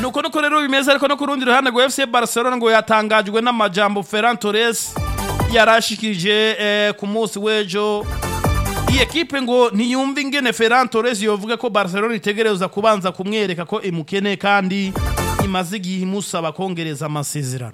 nuko nuko rero bimeze ariko no kurundi ruhande ngo FC Barcelona ngo yatangajwe n'amajambo Ferran Torres yarashikije ku munsi w'ejo. Iyi ekipe ngo ntiyumva ingene Ferran Torres yovuga ko Barcelona itegereza kubanza kumwereka ko imukene kandi imaze igihe imusaba kongereza amasezerano.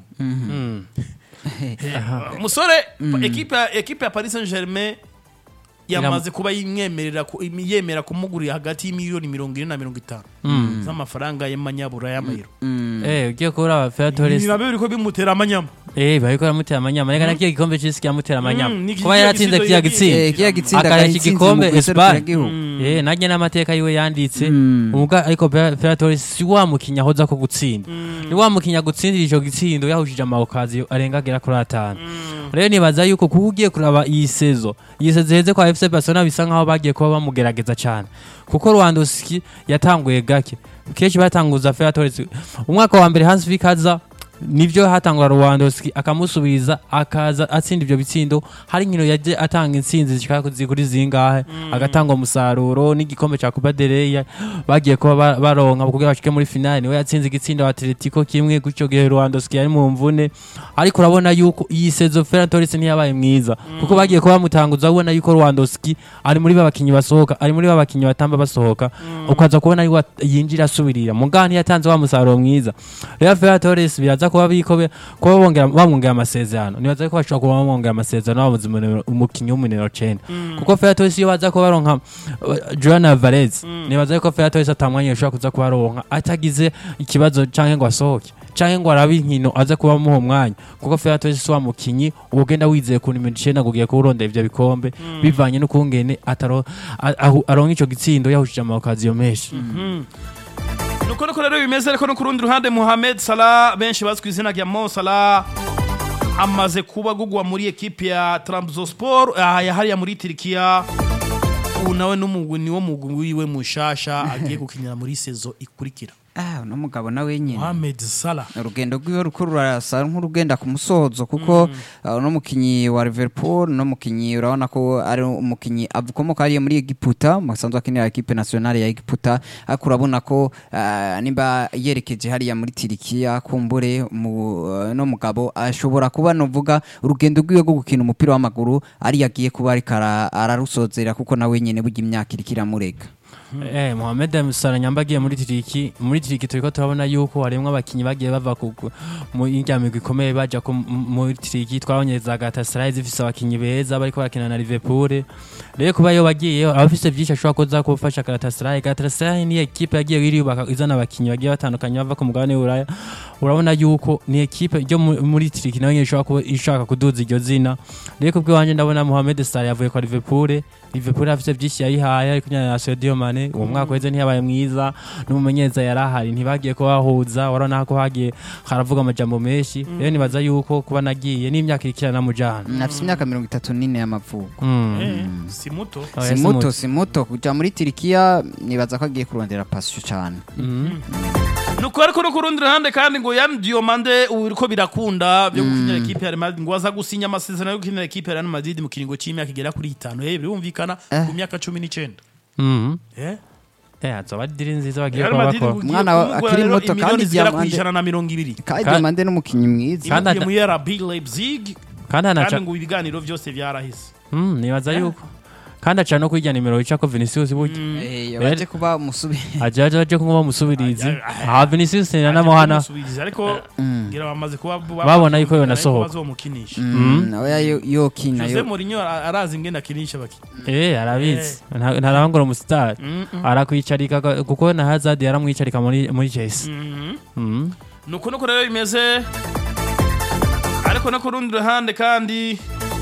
Musore ekipe ya Paris Saint-Germain yamaze kuba yemera kumugurira hagati y'imiliyoni 40 na 50 z'amafaranga y'amanyabura y'amayero. Ugiye kuraba Ferran Torres Nirabe biriko bimutera amanyama. Bariko ramutera amanyama reka nakiye gikombe cy'isi cyamutera amanyama kuba yaratsinze kiya gitsinda akaya gikombe Espagne najye n'amateka yiwe yanditse umuga ariko Ferran Torres si wa mukinya hoza ko gutsinda ni wa mukinya gutsindira ico gitsindo yahushije amawukazi arenga gera kuri 5 rero nibaza yuko kugiye kuraba iyi sezo heze kwa FC Barcelona bisa nkaho bagiye kuba bamugerageza cyane kuko Lewandowski yatanguye gake keshi batanguza Ferran Torres umwaka wa mbere Hans Flick aza nivyo hatangwa Lewandowski akamusubiza akaza atsinda ivyo bitsindo hari nkino yaje atanga intsinzi zishaka kuri zingahe agatanga umusaruro n'igikombe ca Copa del Rey bagiye kuba baronka kugira bashike muri finale we yatsinze igitsindo Atletico kimwe gucyo gihe Lewandowski yari mu mvune ariko urabona yuko iyi sezo Ferran Torres ntiyabaye mwiza kuko bagiye kuba mutanguza ubona yuko Lewandowski ari muri babakinyi basohoka ari muri babakinyi batamba basohoka ukaza kubona yuko yinjira asubirira mugani yatanze wa musaruro mwiza rero Ferran Torres biraza kuba bikobe kuba bamwongera amasezerano nibaza ko bashobora kuba bamwongera amasezerano bamuzi umukinyi w'umunero 9 kuko Ferran Torres iyo baza kuba baronka Julian Alvarez nibaza ko Ferran Torres atamwanya ashobora kuza kuba aronka atagize ikibazo canke ngo asohoke canke ngo arabe inkino aza kuba mu mwanya kuko Ferran Torres wa mukinyi ubugenda wizeye ku nimero 9 gugiye kurondera ivyo bikombe bivanye no kungene aronka ico gitsindo yahushije amakazi yo meshi nuko rero bimeze ariko no kurundi ruhande Mohamed Salah benshi bazwi izina rya Mo Salah amaze kuba gugwa muri ekipe ya Trabzonspor hariya muri Turkiya nawe n'umugwi niwo mugwi wiwe mushasha agiye gukinira muri sezo ikurikira. No mugabo nawe nyine Mohamed Salah urugendo rwiwe rukururasa nk'urugenda ku musozo kuko no mukinyi wa Liverpool no mukinyi urabona ko ari umukinyi avukomoka ari muri Egiputa masanzwe akinira equipe nationale ya Egiputa akurabona ko nimba yerekeje hariya muri Turkiya kumbure no mugabo ashobora kuba novuga urugendo rwiwe rwo gukina umupira w'amaguru ari yagiye kuba ari ararusozera kuko nawe nyine bugi imyaka irikira murega. Mohamed Salah nyambagiye muri Turiki turiko turabona yuko harimo abakinyi bagiye bava mu injyamigwi ikomeye baja muri Turiki twabonyeza Galatasaray zifise abakinyi beza bariko bakina na Liverpool rero kuba yo bagiye abafise byinshi ashobora kuza kufasha Galatasaray ni equipe yagiye iriyubaka izana abakinyi bagiye batandukanye bava ku mugabane w'Uraya urabona yuko ni equipe yo muri Turiki nayo ishobora kuba ishaka kuduza iryo zina rero kubwe wanje ndabona Mohamed Salah yavuye kwa Liverpool afise byinshi yayihaye ariko na Sadio Mane uwo mwaka weze ntiyabaye mwiza n'umumenyeza yarahari ntibagiye ko bahuza warona ko hagiye haravuga amajambo menshi rero nibaza yuko kuba nagiye n'imyaka irikirana mujana nafise imyaka 34 y'amavuko si muto kuja muri Turkiya nibaza ko agiye kurondera passion cyane nuko ariko no kurundi ruhande kandi ngo Yan Diomande uriko birakunda byo gukinira equipe ya Real Madrid ngo aza gusinya amasezerano yo gukinira equipe ya Real Madrid mu kiringo c'imyaka igera kuri 5 birumvikana ku myaka 19 azoba diri nziza bagiye kuba bakora umwana akiri muto kandi Diamande na 200 kandi Diamande n'umukinyi mwiza kandi mu RB Leipzig kandi ngo ibiganiro byose byarahise nibaza yuko kandi acha no kwijya nimero y'icako Vinicius buryo yaje kuba musubiri aje kuba musubirizi Vinicius na Mohana ariko ngira bamaze kuba babona yuko yo nasohoka bazomukinisha oya yo kina Jose Mourinho arazi ingenda kinisha baki arabizi ntarangora mu star arakwicarika kuko na Hazard yaramwicarika muri Chelsea nuko rero bimeze ariko no kurundi ruhande kandi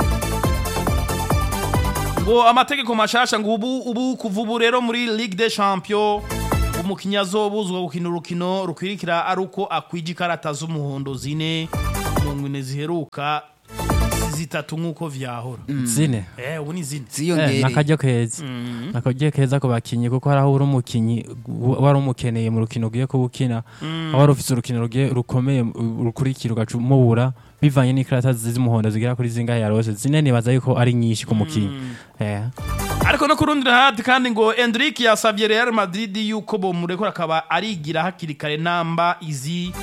ngo amategeko mashasha ngo ubu kuvubu rero muri Ligue des Champions umukinnyi azobuzwa gukina urukino rukwirikira ari uko akwije ikarata z'umuhondo zine mu ngwine ziheruka zitatu nk'uko vyahora zine ubu ni zine ziyongere nakajye keza ku bakinyi kuko haraho uri umukinyi wari umukeneye mu rukino ugiye kubukina wari ufite urukino rukomeye rukurikira ugacumubura bivanye n'ikarata z'umuhondo zigera kuri zingahe yarose zine nibaza yuko ari nyinshi ku mukinyi ariko no kurundi ruhande kandi ngo Endrick yasabye Real Madrid yuko bomurekura akaba arigira hakiri kare namba izi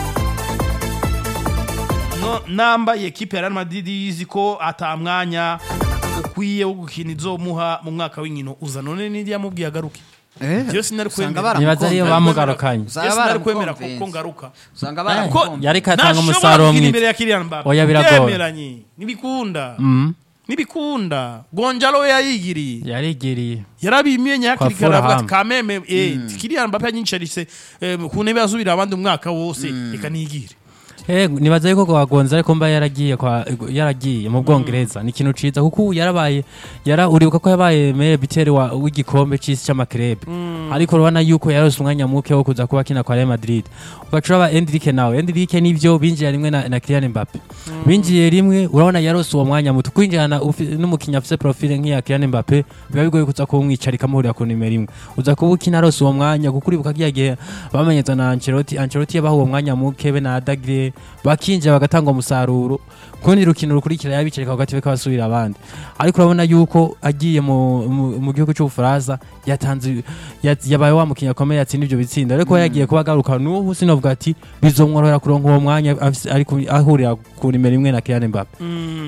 namba y'ekipe ya Real Madrid izi ko atamwanya ukwiye wo gukina izomuha mu mwaka w'inkino uza none n'indi yamubwiye agaruke Byose nari kwemera nibaza ariyo bamugarukanye nari kwemera ko ngaruka usanga baramukombe yari katanga umusaruro mwiza oya biragoye nibikunda nibikunda Gonzalo yarigiriye yarabimye hakiri kare avuga kameme Kylian Mbappe yanyincarise ku ntebe yazubira abandi umwaka wose reka nigire nibaza yuko Gonzalo ariko mba yaragiye mu Bwongereza ni ikintu ciza kuko uribuka ko yabaye meilleur buteur w'igikombe c'isi c'amakrebe ariko urabona yuko yarose umwanya muke wo kuza kuba kina kwa Real Madrid ugacuraba Endrick nivyo binjiye rimwe na Kylian Mbappe binjiye rimwe urabona yarose uwo mwanya muto kwinjirana n'umukinya afise profile nk'iya Kylian Mbappe biba bigoye kuza kumwicarika muhurira ku nimero imwe uza kuba ukina arose uwo mwanya kuko uribuka kiyagiye bamenyeza na Ancelotti yabaho uwo mwanya muke be na Adagre bakinje bagatanga umusaruro kundi rukino rukurikira yabicereka hagati beka basubira abandi ariko urabona yuko agiye mu gihugu cy'Ubufaransa yatanze yabaye wa mukinya komeye yatsinda ivyo bitsinda ariko yagiye kubagaruka n'ubu sinovuga ati bizomworohera kuronka uwo mwanya ariko ahurira ku nimero imwe na Kylian Mbappe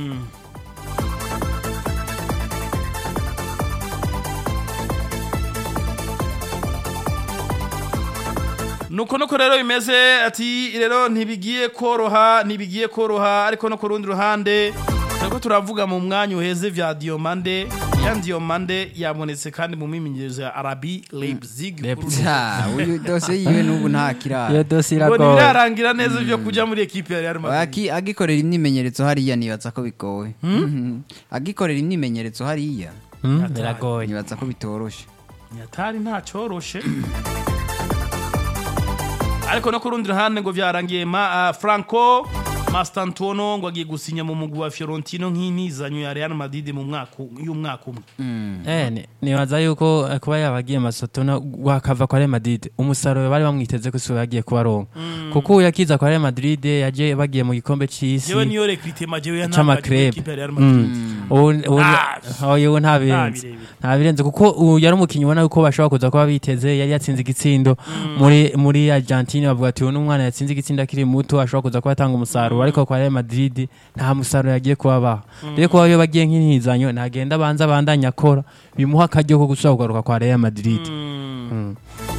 nuko rero bimeze ati rero ntibigiye koroha ariko no kurundi ruhande nako turavuga mu mwanya uheze vya Diomande yabonetse kandi mu mimenyerezo ya RB Leipzig uyu dose yiwe n'ubu nta kirara iyo dose ngo iragoye birarangira neza byo kuja muri equipe ya Real Madrid agikorera imyimenyerezo hariya nibaza ko bigoye agikorera imyimenyerezo hariya biragoye nibaza ko bitoroshe nyatari nta coroshe ariko no kurundi ruhande ngo vyarangiye Franco Mastantuono ngo agiye gusinya mu mugwi wa Fiorentino nk'inizanyo ya Real Madrid mu mwaka umwe nibaza yuko kuba yabagiye Mastantuono wakava kwa Real Madrid umusaruro bari bamwiteze ko so yagiye kubaronka kuko yakiza kwa Real Madrid yaje bagiye mu gikombe c'isi yewe niyo recruitment jewe y'amakrebe equipe ya Real Madrid yewe ntabirenze kuko yari umukinyi ubona yuko bashobora kuza kuba biteze yari yatsinze igitsindo muri Argentina bavuga ati uyu n'umwana yatsinze igitsindo akiri muto ashobora kuza kuba atanga umusaruro ariko kwa Real Madrid nta musaruro yagiye kubabaho rero ko iyo bagiye nk'intizanyo ntagenda bandanya akora bimuha akaryo ko gusubira kugaruka kwa Real Madrid